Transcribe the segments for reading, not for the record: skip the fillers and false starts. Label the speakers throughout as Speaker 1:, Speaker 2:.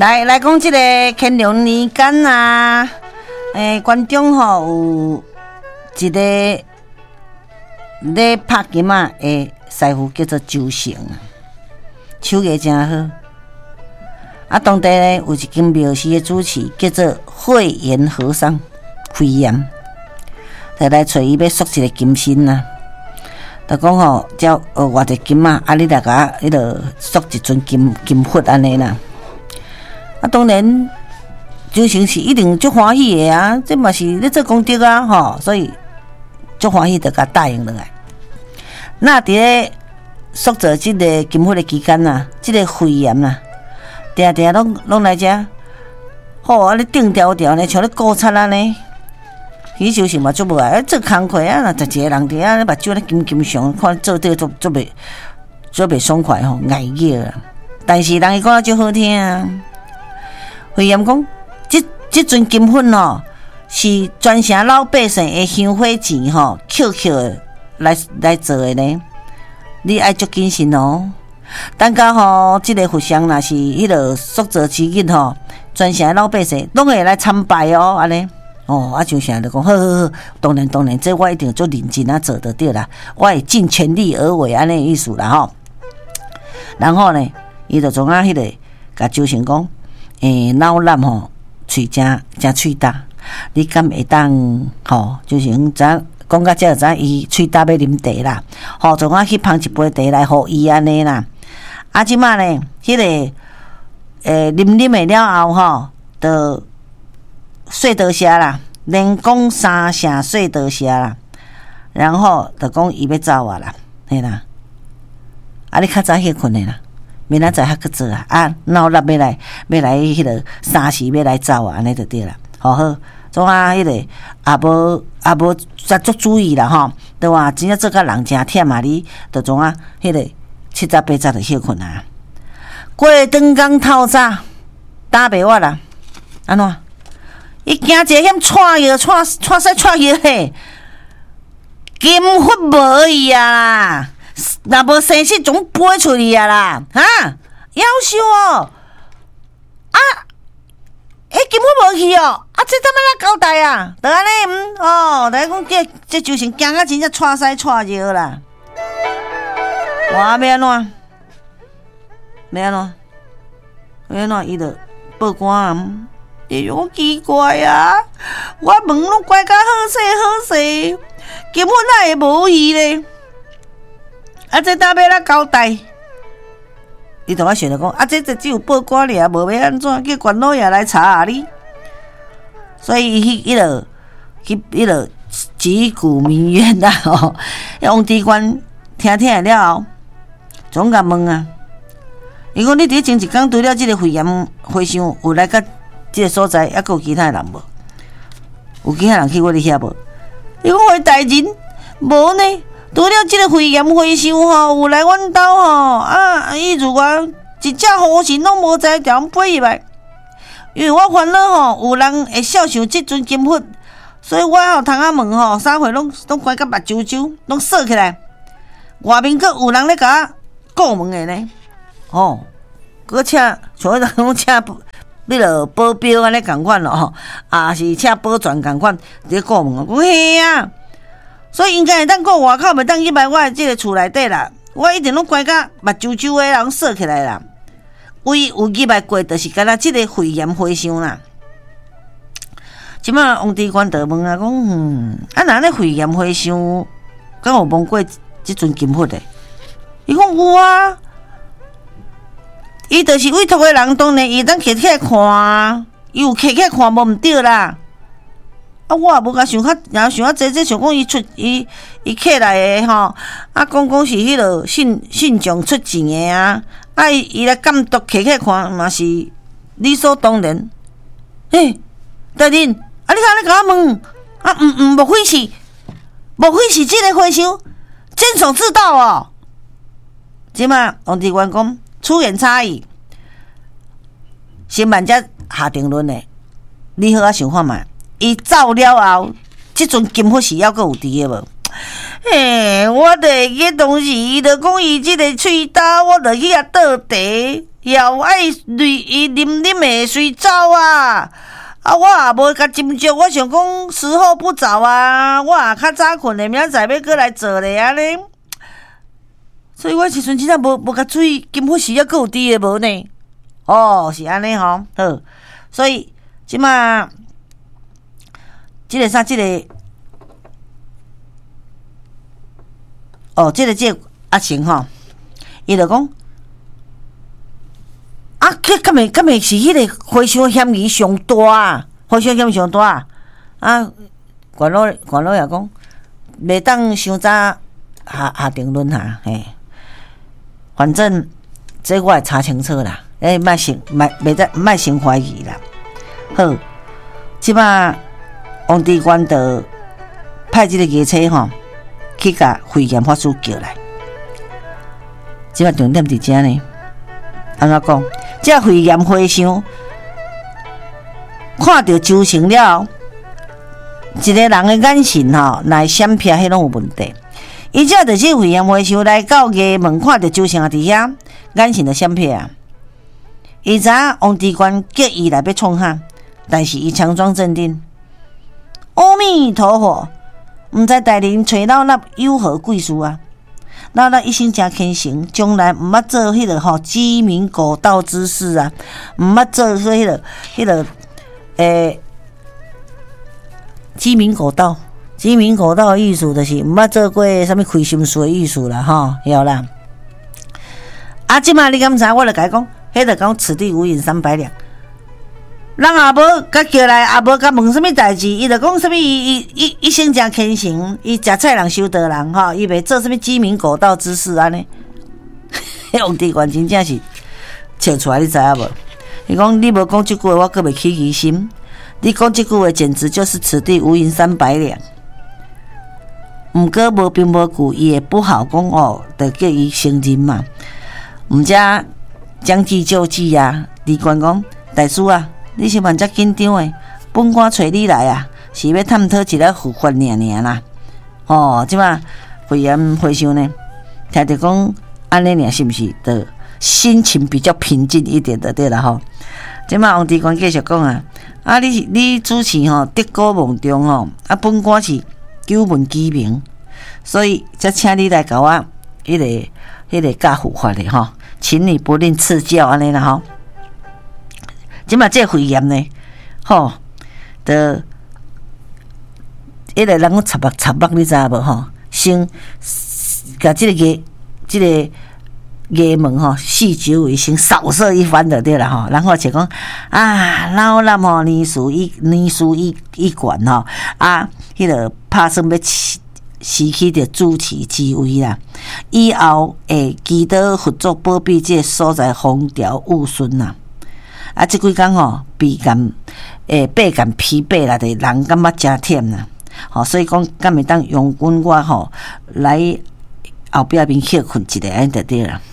Speaker 1: 来讲这个乾隆年间啊，观众吼有一个咧拍金啊的师傅叫做周成啊，手艺真好。啊，当地咧有一间庙寺的主持叫做慧严和尚，慧严，就来找伊要塑一个金身啊。就讲吼，只偌济金啊，你来甲迄落塑一尊金佛安尼啦。啊，当然，周成是一定足欢喜的啊，这嘛是咧做功德啊，吼，所以足欢喜就甲答应落来。那伫咧塑造即个金佛的期间啊，即个慧严啊，定定拢来遮，好啊，咧顶调调呢，像咧古刹啊呢。迄周成嘛足无爱做工课啊，若十一个人伫遐咧目睭咧金上，看做对做袂爽快吼，碍热啊。但是人伊讲啊足好听啊。慧严讲，即尊金粉吼，是专城老百姓的香火钱吼，Q 的来做的呢。你爱足谨慎哦。等到吼，即个佛像若是迄落塑造之日吼，专城老百姓拢会来参拜哦，安尼。哦，啊，就啥就讲，好，当然，这我一定做认真啊，做得对啦，我会尽全力而为，安尼意思啦吼。然后呢，伊就从迄个甲周成讲。脑烂吼，喙真喙大，你敢会当吼？就是咱讲到这，知伊喙大要啉茶啦，吼，从去捧一杯茶来互伊安尼啦。啊，即马呢，迄个啉的了后吼，就睡倒下啦，连讲三声睡倒下啦，然后就讲伊要走啊啦，嘿啦，啊，你较早歇困的啦。明仔载还去做啊！啊，闹热要来迄个3时要来走啊，安尼就对啦。好，总啊，迄个也无足注意啦吼，对话真正做甲人真忝啊！你就总啊，迄个7早8早就休困啊。过长工透早，打袂我啦，安怎？伊惊一个险窜药嘿，金佛无伊啊啦！若无生死，总飞出去啊啦！哈，夭寿哦！啊，金佛无去哦！啊，这怎么来交代啊？就安尼来讲这周成惊啊，真正窜屎窜尿啦！我要安怎？伊就报官啊！讲奇怪啊！我问拢怪甲好势，金佛哪会无去咧？啊！这搭要来交代，伊同我想着讲，啊，这只有报官尔，无要安怎叫官老爷来查啊你？所以伊迄落击鼓鸣冤啦吼！王知官听了后，总甲问啊，伊讲你伫前一工除了即个慧严和尚有来甲即个所在，还佫有其他人无？有其他人去我哩遐无？伊讲我大人无呢。除了即个慧严和尚吼，有来阮兜吼啊！伊如我一只和尚拢无知条飞入来，因为我烦恼吼，有人会笑想即尊金佛，所以我通仔问吼，三回拢关甲目睭睭，拢锁起来。外面佫有人咧甲我过门的呢，吼，佫请像迄种请迄落保镖安尼共款咯吼，啊是请保全共款伫过门，讲嘿啊！所以应该会当过外口，袂当入来我即个厝内底啦。我一定拢关甲目睭睭的人锁起来啦。唯有入来过，就是敢若即个慧严和尚啦。即摆王知官就问啊，讲啊，若咧慧严和尚敢有摸过即尊金佛的？伊讲有啊，伊就是委托的人，当然伊当摕起来看，伊有摕起来看无毋对啦。啊，我也无甲想较济，这想讲伊起来的吼，啊，讲是迄落信众出钱的啊，啊，伊来监督摕起看嘛是理所当然。大人，啊，你看你甲我问，啊，莫非是这个和尚监守自盗哦？即马王知官讲出言差异，新闻才下定论的，你好啊想看觅。伊走了后，即阵金佛是还佫有伫个无？我就会记当时，伊就讲伊即个喙焦，我就去遐倒茶， 也有爱伊啉的随走啊！啊，我也无甲斟酌，我想讲时候不早啊，我也较早困的，明仔载要过来做咧安尼。所以我时阵真正无甲注意，金佛寺还佫有滴的无呢？哦，是安尼吼，好，所以即马即个阿成吼，伊就讲啊，敢会是迄个回收嫌疑上大啊？回收嫌疑上大啊！啊，管老也讲，袂当伤早下定论哈，嘿。反正这我会查清楚啦，莫先怀疑啦。好，即马王地官就派这个业车吼去甲慧严法师叫来。即马重点伫遮呢，安怎讲？这慧严和尚看到周成了，一个人的眼神吼，来闪瞥迄拢有问题。伊只就是慧严和尚来到衙门，看到周成伫遐，眼神就闪瞥啊。伊知影王地官叫伊来要创啥，但是伊强装镇定。阿弥陀佛，毋知大人找老衲有何贵事啊？老衲一生真虔诚，将来毋捌做迄个鸡鸣狗盗之事啊，毋捌做迄个鸡鸣狗盗。鸡鸣狗盗的意思就是毋捌做过什么亏心事的意思啦，吼，晓啦。啊，即马你敢知？我就甲伊讲，迄就讲此地无银300两。人也无甲叫来，也无甲问什么代志，伊就讲什么伊生真虔诚，伊食菜人修道人吼，伊袂做什么鸡鸣狗盗之事安尼。迄王地官真正是笑出来，你知影无？伊讲你无讲即句话，我阁袂起疑心。你讲即句话，简直就是此地无银300两。毋过无凭无据，伊也不好讲哦，就叫伊承认嘛。毋则将计就计啊！地官讲，大师啊，你是万遮紧张诶，本官找你来啊，是要探讨一个佛法尔啦。哦，即马慧严和尚呢，听着讲安尼尔是毋是的心情比较平静一点的对啦吼？即马王地官继续讲啊，啊你主持吼德高望重吼，啊本官是久闻其名，所以才请你来甲我迄个教佛法的吼，请你不吝赐教安尼啦吼。即马这慧严呢，吼，的迄个人讲插目，你知影无吼？先甲这个衙门吼，四周围先扫射一番就对了吼，然后就讲啊，老衲吼年事已管吼，啊，迄个拍算要失去着主持之位啦，以后会祈祷佛祖保庇这个所在风调雨顺啦。啊，即几工吼，倍感疲惫啦，人感觉真忝啦。吼，所以讲，敢会当用阮我吼来后壁面歇困一下，安就对啦。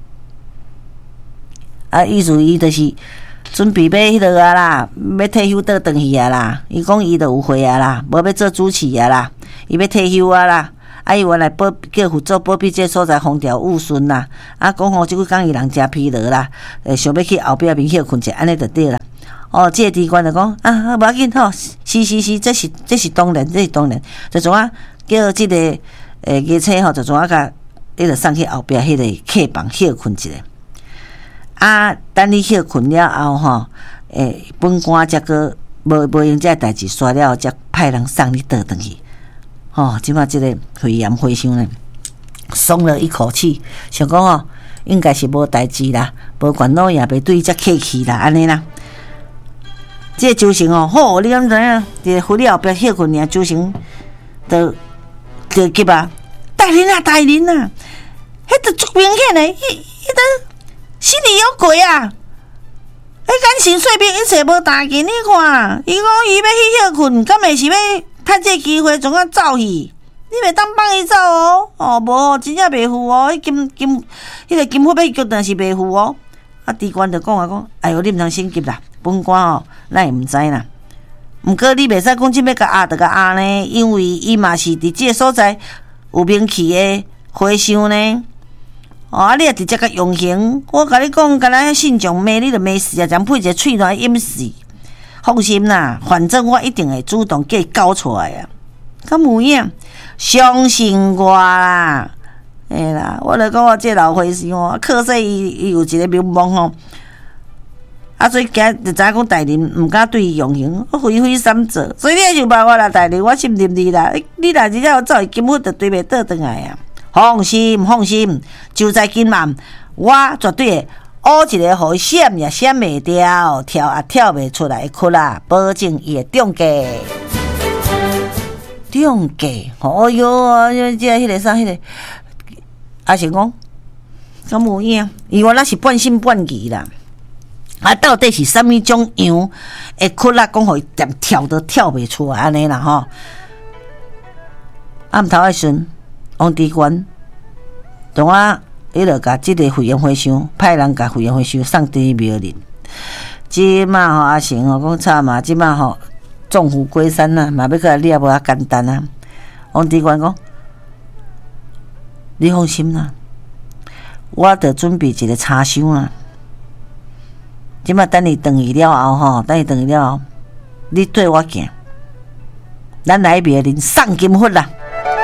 Speaker 1: 啊，意思伊就是准备要迄落啊啦，要退休倒转去啊啦。伊讲伊就有会啊啦，无要做主持啊啦，伊要退休啊啦。啊，伊原来叫佛祖保庇这所在风调雨顺啦。啊，讲吼，即几工伊人真疲劳啦，想要去后壁面歇困者，安尼就对啦。哦，这个地官就讲啊，无要紧吼，是，这是当然，就怎啊叫这个业车吼，就怎啊甲你就送去后壁迄个客房歇困一下。啊，等你歇困了后吼，本官则个无用这代志煞了，则派人送你倒转去。哦，即马即个慧严和尚呢，松了一口气，想讲哦，应该是无代志啦，无烦恼也袂对遮客气啦，安尼啦。这个周成哦，好，你敢知影？伫佛里后壁歇困尔，周成就急啊！大人啊，迄个足明显的，迄个心里有鬼啊！眼神碎片一切无大紧，你看，伊讲伊要去歇困，敢会是要趁这机会从走去？你袂当放伊走哦！哦，无真正袂赴哦！迄个金佛要决定是袂赴哦。啊，地官就讲，哎哟，你毋通心急啦，本官哦，咱会毋知啦。毋过你袂使讲即要甲压就甲压呢，因为伊嘛是伫即个所在有名气的和尚呢。 哦，你也直接甲用刑，我甲你讲，敢若信众骂你就骂死啊，将配一个喙来淹死。放心啦，反正我一定会主动给交出来啊。敢有影？相信我啦，嘿啦，我著讲我这老伙计吼，可惜伊有一个名望吼，所以今就知影讲大人毋敢对伊用刑，挥挥三者，所以你也想办法啦，大人，我信任你啦。你若真正有走，根本就对袂倒转来啊。放心，就在今晚，我绝对会乌一个，互伊闪也闪袂掉，跳也跳袂出来的窟啦，保证伊会中计。哦哟，迄个啥，迄个阿成讲，敢有影？伊原来是半信半疑啦。到底是啥物种样的窟啦？讲互伊连跳都跳袂出来安尼啦吼。暗头的时阵，王tri官，同伊就甲即个惠阳和尚派人甲惠阳和尚送伫庙里。即马吼阿成吼讲差嘛，即马吼纵虎归山啦，嘛要去你也无遐简单啊。王tri官讲，你放心啦，我着准备一个茶箱啊。即马等伊转去了后吼，你对我行，咱来庙里送金佛啦。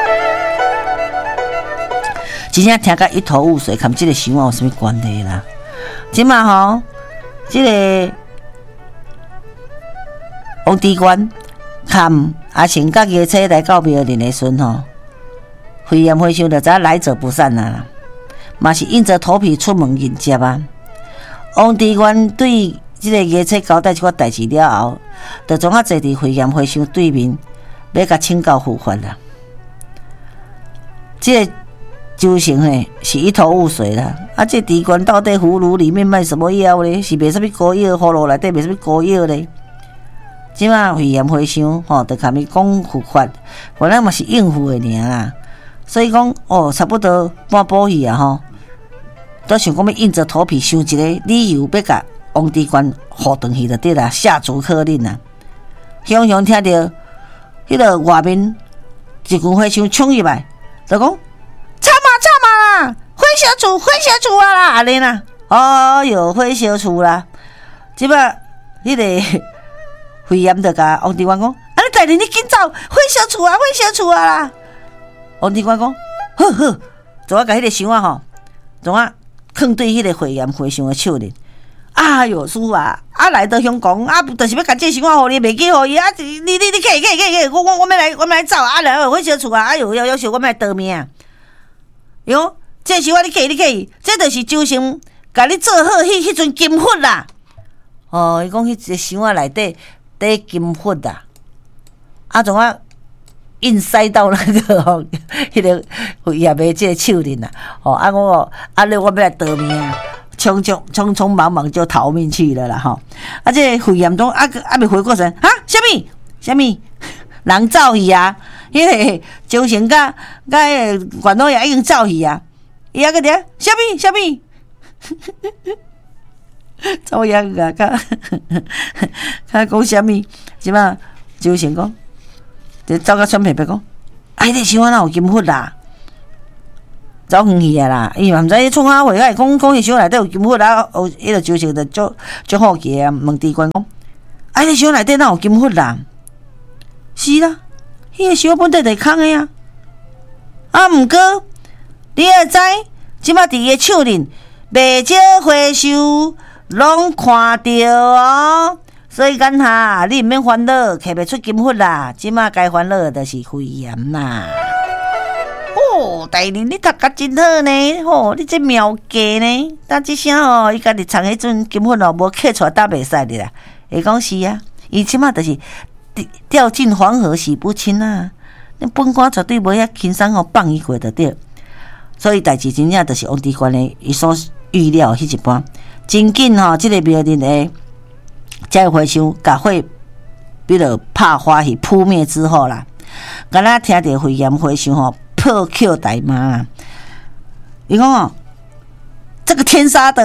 Speaker 1: 真正听甲一头雾水，看即个想法有啥物关系啦？即马吼，即个王tri官看阿成甲爷车来到庙里的时阵吼，慧眼和尚就知来者不善啦，嘛是硬着头皮出门迎接啊。王tri官对即个爷车交代即款代志了后，就总坐伫慧眼和尚对面，要甲请教护法啦。即个周成呢是一头雾水啦，这地官到底葫芦里面卖什么药呢？是卖什么膏药？葫芦内底卖什么膏药呢？即马慧眼和尚吼，就甲伊讲护法，原来嘛是应付的尔啦。所以讲差不多半晡去啊吼，都想讲要硬着头皮想一个理由，要甲王tri官护转去就对啦，下逐客令啦。雄听到迄个外面一群和尚冲入来，就讲。插嘛啦，火烧厝啊啦，安尼啦，哦哟，火烧厝啦。即摆迄个慧眼就甲王tri官讲，尼大人你紧走，火烧厝啊啦。王tri官讲，好，就我甲迄个箱吼，就我放对迄个慧眼和尚的手里。哎哟，师父啊，来到香港，就是要甲这箱互你，袂记互伊啊！你给，我要来走啊！来火烧厝啊！哎哟，要求我要来得命啊！哟，这是我你客，这就是周成甲你做好迄阵金佛啦。哦，伊讲迄个箱仔内底得金佛啦，从硬塞到那个迄个慧眼的这个手里啦。我你我要来得命啊！匆忙就逃命去了啦吼！这慧眼中未回过神啊，什么？人走去啊！迄个周成甲迄个管老爷已经走去啊！伊个伫什么？走样啊！甲讲什么？即马周成讲，就走到窗边讲，迄个箱哪有金佛啦？走远去啊啦！伊嘛毋知创啥话，讲迄箱内底有金佛啦。迄个周成就足好奇啊，问tri官讲，迄个箱内底哪有金佛啦？是啦。迄个箱本地就空的啊！毋过你会知，即马伫伊的手里，袂少回收拢看到哦。所以眼下你毋免烦恼，摕袂出金佛啦。即马该烦恼的就是慧眼啦。哦，大人你读甲真好呢，吼、你这妙计呢？但即声吼，伊家己藏迄阵金佛哦，无刻出来搭袂使的啦。会讲是啊，伊即马就是。掉进黄河洗不清啊！那本官绝对无遐轻松放伊过就对。所以代志真正就是王tri官的伊所预料迄一般。真紧吼，即个庙里的这个和尚甲火，比如拍花去扑灭之后啦，敢若听到慧眼和尚破口大骂啦。伊讲这个天杀的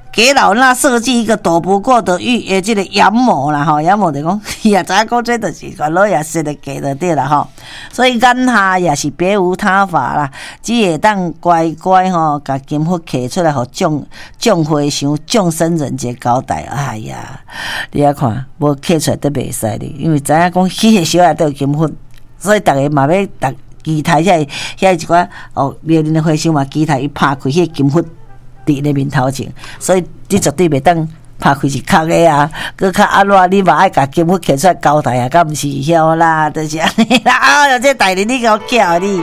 Speaker 1: 给老衲设计一个躲不过的这个阳谋啦吼，阳谋就讲，伊也知影讲这就是个老爷说的假就对啦吼，所以眼下也是别无他法啦，只会当乖乖吼，甲金佛摕出来，互众会想众生人一个交代。哎呀，你啊看，无摕出来都袂使哩，因为知影讲迄个小内底有金佛，所以逐个嘛要期待遐一寡哦，庙里的和尚嘛期待伊拍开迄个金佛。伫咧面头前，所以你绝对袂当拍开是空的啊！佮较安怎，你嘛爱甲金佛摕出来交代啊，敢毋是晓啦？就是安尼啦！哎哟，这代理你甲我叫你，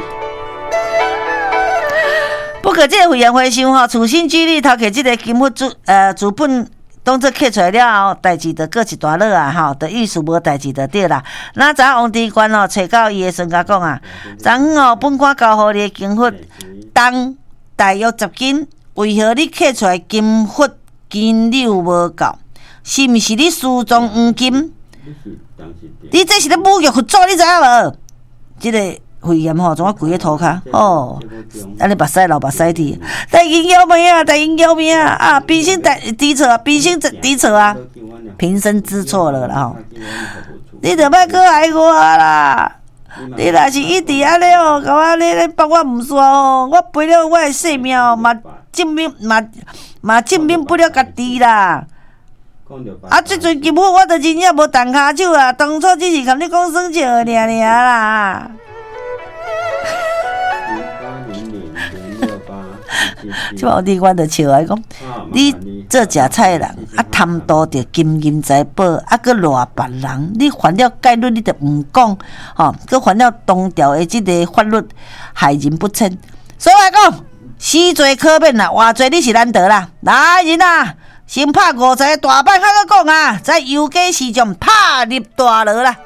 Speaker 1: 不过这个慧眼和尚吼，处心积虑偷摕这个金佛主本。当作刻出来了后，代志就过一段落啊！吼，就意思无代志就对啦。那昨王tri官哦，找到伊的孙家讲啊，昨哦，本官交互你的金佛重大约10斤。为何你刻出来金佛金柳无够？是毋是你私藏黄金？你这是咧侮辱佛祖，你知影无？这个慧眼吼，总啊跪咧涂骹哦，安尼目屎流目屎滴，大英有命啊，大英有命啊！平生知错啊，平生知错啊，平生知错了啦吼！你着莫搁爱我啦！你若是一直安尼哦，甲我安尼帮我毋煞哦，我赔了我的性命哦，证明不了家己啦。啊，即阵金佛我着真正无动骹手啦，当初只是甲你讲算笑尔啦。即王tri官着笑来讲，你做食菜的人啊，贪图着金银财宝，啊，搁赖别人，你犯了戒律，你着毋讲，吼，搁犯了当朝的即个法律，害人不浅。所以我讲，死罪可免啦，活罪你是难得啦。来人啊，先拍50个大板，较搁讲啊，在游街市场拍入大牢啦。